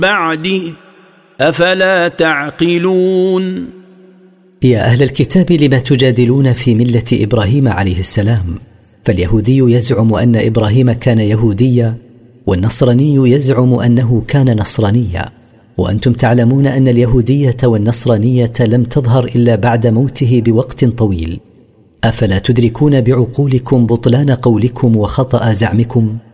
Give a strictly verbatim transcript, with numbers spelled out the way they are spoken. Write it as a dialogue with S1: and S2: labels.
S1: بعده أفلا تعقلون.
S2: يا أهل الكتاب لما تجادلون في ملة إبراهيم عليه السلام؟ فاليهودي يزعم أن إبراهيم كان يهوديا، والنصراني يزعم أنه كان نصرانيا، وأنتم تعلمون أن اليهودية والنصرانية لم تظهر إلا بعد موته بوقت طويل. أفلا تدركون بعقولكم بطلان قولكم وخطأ زعمكم؟